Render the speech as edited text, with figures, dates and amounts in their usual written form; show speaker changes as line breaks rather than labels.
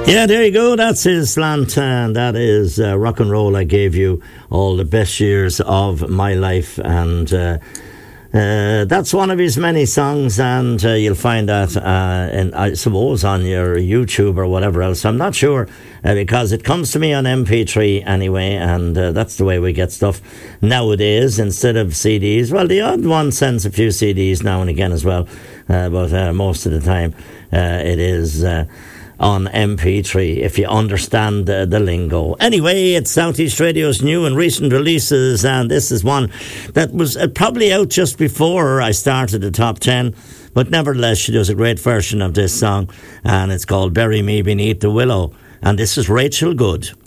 Yeah, there you go. That's his slant, and that is rock and roll. I gave you all the best years of my life, and that's one of his many songs, and you'll find that, I suppose, on your YouTube or whatever else. I'm not sure, because it comes to me on MP3 anyway, and that's the way we get stuff nowadays instead of CDs. Well, the odd one sends a few CDs now and again as well, but most of the time it is on MP3, if you understand the lingo. Anyway, it's Southeast Radio's new and recent releases, and this is one that was probably out just before I started the top 10, but nevertheless, she does a great version of this song, and it's called Bury Me Beneath the Willow, and this is Rachel Good.